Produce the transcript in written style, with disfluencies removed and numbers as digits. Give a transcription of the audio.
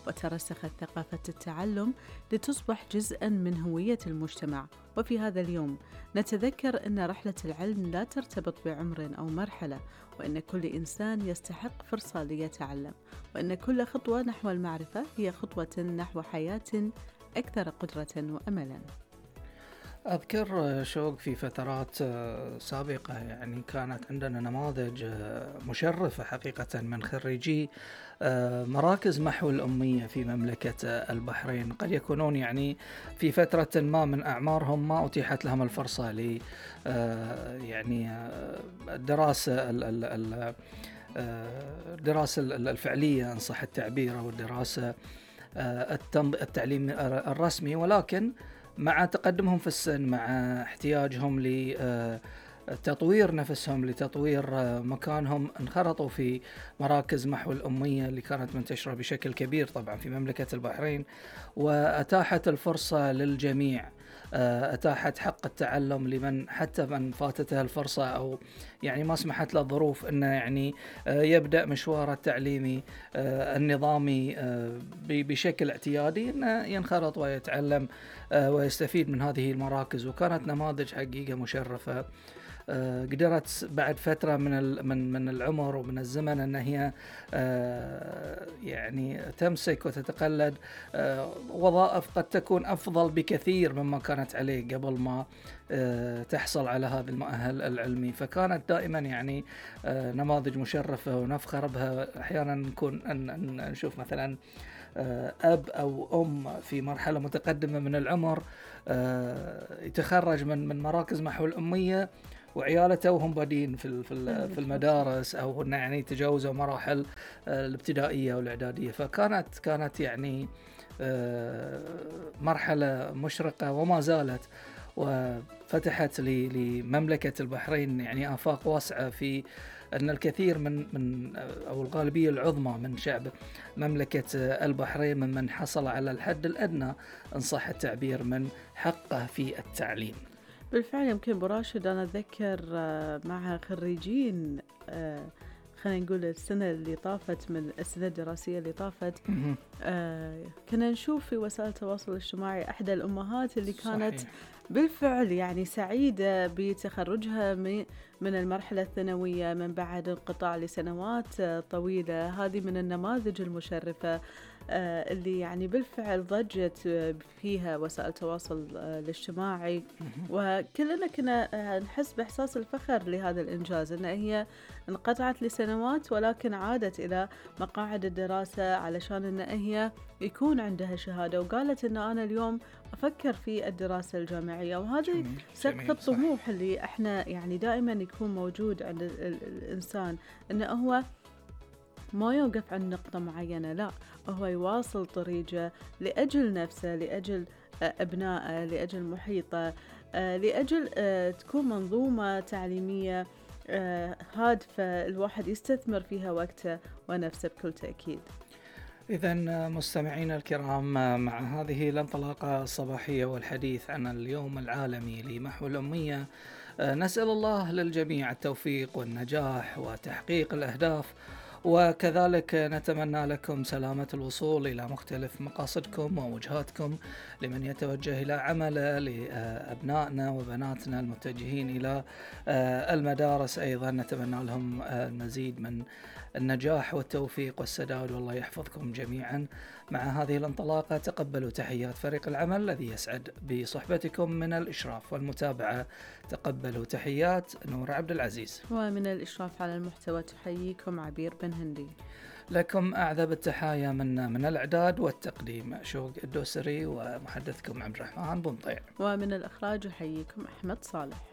وترسخت ثقافة التعلم لتصبح جزءاً من هوية المجتمع. وفي هذا اليوم نتذكر أن رحلة العلم لا ترتبط بعمر أو مرحلة، وأن كل إنسان يستحق فرصة ليتعلم، وأن كل خطوة نحو المعرفة هي خطوة نحو حياة أكثر قدرة وأملاً. أذكر شوق في فترات سابقة يعني كانت عندنا نماذج مشرفة حقيقة من خريجي مراكز محو الأمية في مملكة البحرين. قد يكونون يعني في فترة ما من أعمارهم ما أتيحت لهم الفرصة ل يعني الدراسة الدراسة الفعلية إن صح التعبير، أو الدراسة التعليم الرسمي، ولكن مع تقدمهم في السن، مع احتياجهم لتطوير نفسهم، لتطوير مكانهم، انخرطوا في مراكز محو الأمية اللي كانت منتشرة بشكل كبير طبعا في مملكة البحرين، وأتاحت الفرصة للجميع، أتاحت حق التعلم لمن حتى من فاتته الفرصة أو يعني ما سمحت له الظروف أنه يعني يبدأ مشواره التعليمي النظامي بشكل اعتيادي، أنه ينخرط ويتعلم ويستفيد من هذه المراكز. وكانت نماذج حقيقة مشرفة، قدرت بعد فترة من العمر ومن الزمن أن هي يعني تمسك وتتقلد وظائف قد تكون أفضل بكثير مما كانت عليه قبل ما تحصل على هذا المؤهل العلمي. فكانت دائما يعني نماذج مشرفة ونفخر بها. أحيانا نكون أن نشوف مثلا أب أو أم في مرحلة متقدمة من العمر يتخرج من مراكز محو الأمية، وعياله توهم بادين في المدارس، أو يعني تجاوزوا مراحل الابتدائية والإعدادية. كانت يعني مرحلة مشرقة وما زالت، وفتحت لمملكة البحرين يعني آفاق واسعة في أن الكثير من أو الغالبية العظمى من شعب مملكة البحرين ممن حصل على الحد الأدنى إن صح التعبير من حقه في التعليم. بالفعل يمكن براشد أنا أتذكر مع خريجين خلينا نقول السنة اللي طافت، من السنة الدراسية اللي طافت، كنا نشوف في وسائل التواصل الاجتماعي أحدى الأمهات اللي كانت صحيح. بالفعل يعني سعيدة بتخرجها من المرحلة الثانوية من بعد انقطاع لسنوات طويلة. هذه من النماذج المشرفة اللي يعني بالفعل ضجت فيها وسائل التواصل الاجتماعي، وكلنا كنا نحس بإحساس الفخر لهذا الإنجاز، أن هي انقطعت لسنوات ولكن عادت إلى مقاعد الدراسة علشان أن هي يكون عندها شهادة، وقالت أن أنا اليوم أفكر في الدراسة الجامعية. وهذه سقف الطموح اللي احنا يعني دائما يكون موجود عند الإنسان، أنه هو ما يوقف عند نقطة معينة، لا، هو يواصل طريقه لأجل نفسه، لأجل أبنائه، لأجل محيطه، لأجل تكون منظومة تعليمية هادفة الواحد يستثمر فيها وقته ونفسه بكل تأكيد. إذن مستمعين الكرام، مع هذه الانطلاقة الصباحية والحديث عن اليوم العالمي لمحو الأمية، نسأل الله للجميع التوفيق والنجاح وتحقيق الأهداف، وكذلك نتمنى لكم سلامة الوصول إلى مختلف مقاصدكم ووجهاتكم لمن يتوجه إلى عمله، لأبنائنا وبناتنا المتجهين إلى المدارس أيضا نتمنى لهم المزيد من النجاح والتوفيق والسداد، والله يحفظكم جميعا. مع هذه الانطلاقة تقبلوا تحيات فريق العمل الذي يسعد بصحبتكم من الإشراف والمتابعة. تقبلوا تحيات نور عبد العزيز، ومن الإشراف على المحتوى تحييكم عبير بن هندي. لكم أعذب التحايا من الإعداد والتقديم شوق الدوسري، ومحدثكم عبد الرحمن بن طيع، ومن الإخراج يحييكم أحمد صالح.